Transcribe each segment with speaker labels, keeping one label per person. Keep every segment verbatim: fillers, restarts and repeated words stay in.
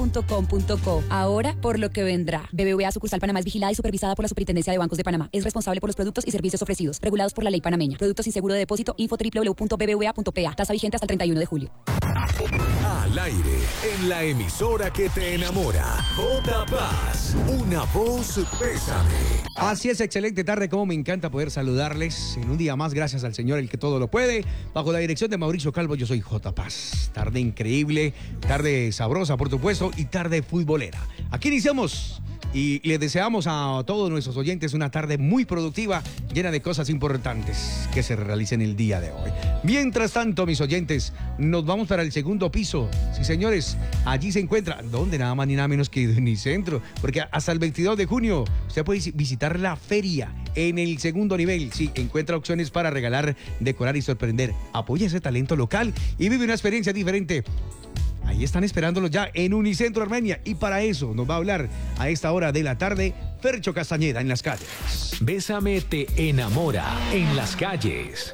Speaker 1: punto com punto co. Ahora, por lo que vendrá. B B V A Sucursal Panamá es vigilada y supervisada por la Superintendencia de Bancos de Panamá. Es responsable por los productos y servicios ofrecidos, regulados por la ley panameña. Productos sin seguro de depósito. Info doble u doble u doble u punto b b v a punto p a. Tasa vigente hasta el treinta y uno de julio.
Speaker 2: Al aire, en la emisora que te enamora. J. Paz, una voz Bésame.
Speaker 3: Así es, excelente tarde, como me encanta poder saludarles en un día más, gracias al Señor, el que todo lo puede. Bajo la dirección de Mauricio Calvo, yo soy J. Paz. Tarde increíble, tarde sabrosa, por supuesto, y tarde futbolera. Aquí iniciamos y les deseamos a todos nuestros oyentes una tarde muy productiva, llena de cosas importantes que se realicen el día de hoy. Mientras tanto, mis oyentes, nos vamos para el segundo piso. Sí, señores, allí se encuentra, ¿dónde? Nada más ni nada menos que Unicentro, porque hasta el veintidós de junio usted puede visitar la feria en el segundo nivel. Sí, encuentra opciones para regalar, decorar y sorprender. Apoya ese talento local y vive una experiencia diferente. Ahí están esperándolos ya en Unicentro Armenia, y para eso nos va a hablar a esta hora de la tarde Fercho Castañeda en las calles.
Speaker 2: Bésame te enamora en las calles.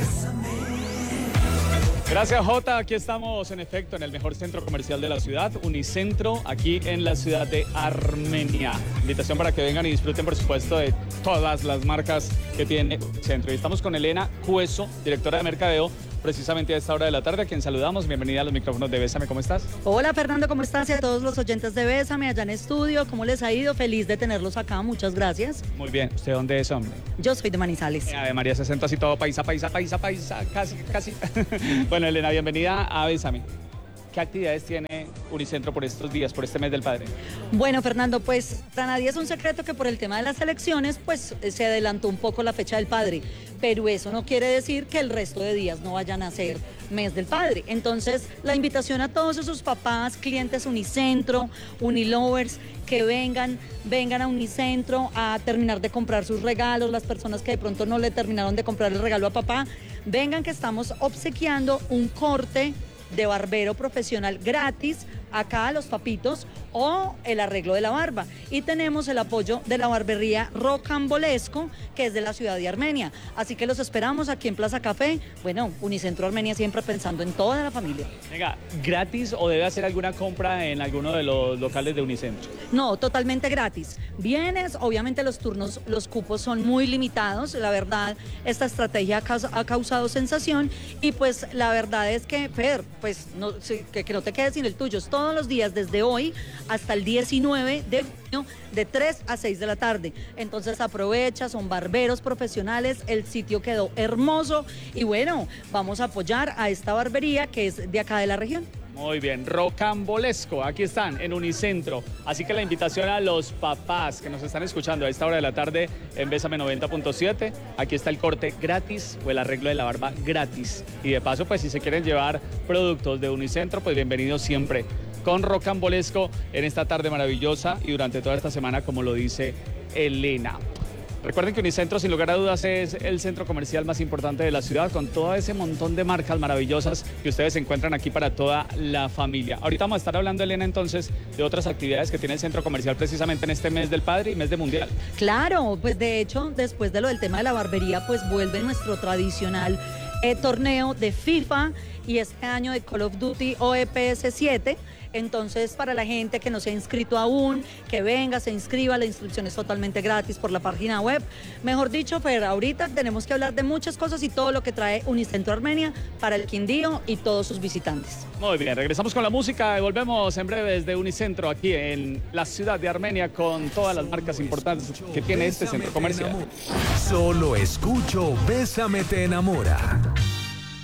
Speaker 4: Gracias, Jota. Aquí estamos, en efecto, en el mejor centro comercial de la ciudad, Unicentro, aquí en la ciudad de Armenia. Invitación para que vengan y disfruten, por supuesto, de todas las marcas que tiene Unicentro. Y estamos con Elena Cueso, directora de Mercadeo, precisamente a esta hora de la tarde, a quien saludamos. Bienvenida a los micrófonos de Bésame, ¿cómo estás?
Speaker 5: Hola, Fernando, ¿cómo estás? Y a todos los oyentes de Bésame allá en estudio, ¿cómo les ha ido? Feliz de tenerlos acá, muchas gracias.
Speaker 4: Muy bien, ¿usted dónde es, hombre?
Speaker 5: Yo soy de Manizales.
Speaker 4: Ave María, se acento así todo paisa, paisa, paisa, paisa, casi, casi. Bueno, Elena, bienvenida a Bésame. ¿Qué actividades tiene Unicentro por estos días, por este mes del padre?
Speaker 5: Bueno, Fernando, pues para nadie es un secreto que por el tema de las elecciones, pues se adelantó un poco la fecha del padre, pero eso no quiere decir que el resto de días no vayan a ser mes del padre. Entonces, la invitación a todos esos papás, clientes Unicentro, Unilovers, que vengan, vengan a Unicentro a terminar de comprar sus regalos, las personas que de pronto no le terminaron de comprar el regalo a papá, vengan que estamos obsequiando un corte de barbero profesional gratis acá a los papitos, o el arreglo de la barba. Y tenemos el apoyo de la barbería Rocambolesco, que es de la ciudad de Armenia. Así que los esperamos aquí en Plaza Café. Bueno, Unicentro Armenia siempre pensando en toda la familia.
Speaker 4: Venga, ¿gratis o debe hacer alguna compra en alguno de los locales de Unicentro?
Speaker 5: No, totalmente gratis. Vienes, obviamente los turnos, los cupos son muy limitados. La verdad, esta estrategia ha, caus ha causado sensación, y pues la verdad es que, Fer, pues no, que, que no te quedes sin el tuyo. Todos los días desde hoy hasta el diecinueve de junio, de tres a seis de la tarde. Entonces aprovecha, son barberos profesionales, el sitio quedó hermoso y bueno, vamos a apoyar a esta barbería que es de acá de la región.
Speaker 4: Muy bien, Rocambolesco, aquí están en Unicentro. Así que la invitación a los papás que nos están escuchando a esta hora de la tarde en Bésame noventa punto siete. Aquí está el corte gratis o el arreglo de la barba gratis. Y de paso, pues si se quieren llevar productos de Unicentro, pues bienvenidos siempre con Rocambolesco en esta tarde maravillosa y durante toda esta semana, como lo dice Elena. Recuerden que Unicentro, sin lugar a dudas, es el centro comercial más importante de la ciudad, con todo ese montón de marcas maravillosas que ustedes encuentran aquí para toda la familia. Ahorita vamos a estar hablando, Elena, entonces, de otras actividades que tiene el centro comercial precisamente en este mes del padre y mes de mundial.
Speaker 5: Claro, pues de hecho, después de lo del tema de la barbería, pues vuelve nuestro tradicional eh, torneo de FIFA, y este año de Call of Duty O E P S siete. Entonces, para la gente que no se ha inscrito aún, que venga, se inscriba, la inscripción es totalmente gratis por la página web. Mejor dicho, Fer, ahorita tenemos que hablar de muchas cosas y todo lo que trae Unicentro Armenia para el Quindío y todos sus visitantes.
Speaker 4: Muy bien, regresamos con la música y volvemos en breve desde Unicentro, aquí en la ciudad de Armenia, con todas las marcas importantes que tiene este centro comercial.
Speaker 2: Solo escucho Bésame te enamora.